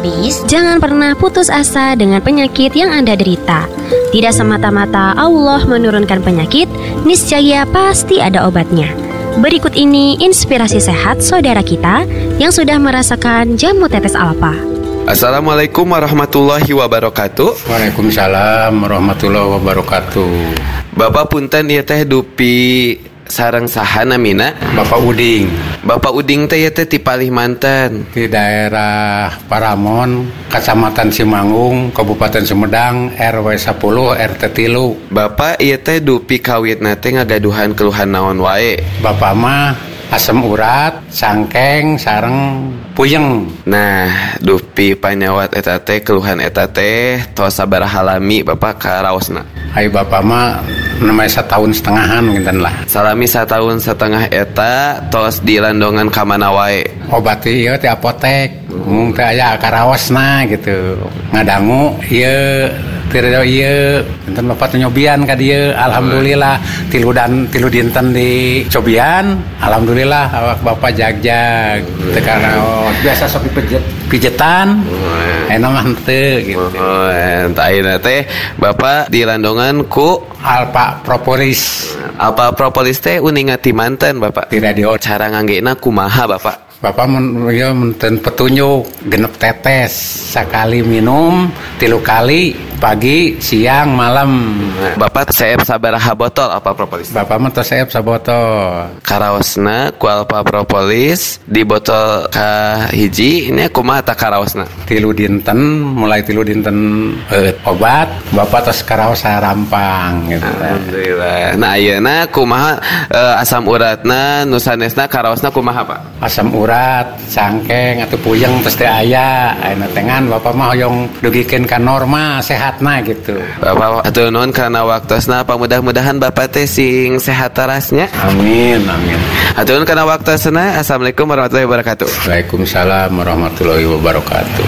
Radiopis, jangan pernah putus asa dengan penyakit yang Anda derita. Tidak semata-mata Allah menurunkan penyakit, niscaya pasti ada obatnya. Berikut ini inspirasi sehat saudara kita yang sudah merasakan jamu tetes alfa. Assalamualaikum warahmatullahi wabarakatuh. Waalaikumsalam warahmatullahi wabarakatuh. Bapak punten ieu teh dupi sareng saha namina? Bapak Uding. Bapak Uding teh ieu teh ti Palimanten. Di daerah Paramon, Kecamatan Simangung, Kabupaten Sumedang, RW 10 RT 3. Bapak ieu teh dupi kawitna teh ngagaduhan keluhan naon wae? Bapak mah asam urat, sangkeng, sareng puyeng. Nah, dupi panyawat eta teh keluhan eta teh tos sabaraha lami Bapak karaosna? Hai Bapak mah namanya 1,5 tahunan nginten lah. Salami 1,5 tahun eta tos dilandongan ka mana wae? Obat ieu ti apotek. Mung teh aya karaosna gitu. Ngadangu ieu tireu ieu enten Bapak teh nyobian ka dieu. Alhamdulillah tilu dinten di cobian. Alhamdulillah awak Bapak jag-jag. Teu karaos. Biasa sok pijetan. Ena mah teu gitu. Entah ayeuna teh Bapak dilandongan ku Alpha Propolis. Alpha Propolis teh uningan ti manten Bapak. Di radio. Cara nganggena kumaha Bapak? Bapak menten petunjuk genep tetes sekali minum 3 kali pagi, siang, malam. Bapak seep sabaraha botol Alpha Propolis? Bapak mah tos seep sabotol. Karaosna ku Alpha Propolis di botol ka hiji ini kumaha tah karaosna? 3 dinten mulai 3 dinten obat Bapak tos karaos sarampang gitu. Alhamdulillah. Nah ayeuna kumaha asam uratna nu sanesna karaosna kumaha Pak? Asam urat, sangkeng atau puyeng tos teh aya. Ayeuna tengan Bapak mah hoyong dugikeun ka norma sehatna gitu. Bapak atuh nuhun kana waktosna, mudah-mudahan Bapak teh sing sehat tarasnya. Amin amin. Atuh nuhun kana waktosna. Assalamualaikum warahmatullahi wabarakatuh. Waalaikumsalam warahmatullahi wabarakatuh.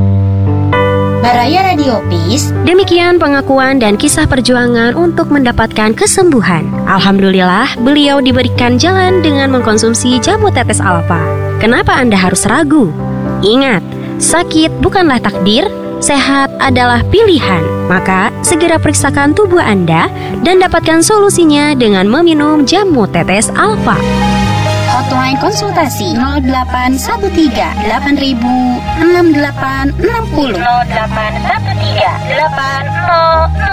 Baraya Radiopis. Demikian pengakuan dan kisah perjuangan untuk mendapatkan kesembuhan. Alhamdulillah, beliau diberikan jalan dengan mengkonsumsi jamu tetes alfa. Kenapa Anda harus ragu? Ingat, sakit bukanlah takdir, sehat adalah pilihan. Maka, segera periksakan tubuh Anda dan dapatkan solusinya dengan meminum jamu tetes alfa. Hotline konsultasi 0813 8000 6860 0813 80